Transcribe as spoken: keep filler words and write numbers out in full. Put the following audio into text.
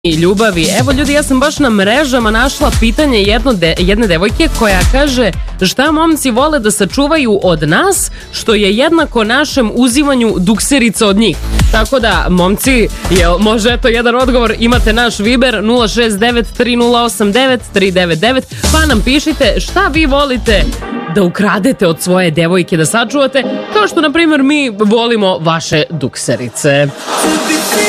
i ljubavi. Evo ljudi, ja sam baš na mrežama našla pitanje jedno de, jedne devojke koja kaže šta momci vole da sačuvaju od nas što je jednako našem uzimanju dukserica od njih. Tako da, momci, jel, može eto jedan odgovor, imate naš Viber nula šest devet tri nula osam devet tri devet devet, pa nam pišite šta vi volite da ukradete od svoje devojke da sačuvate, kao što na primjer mi volimo vaše dukserice.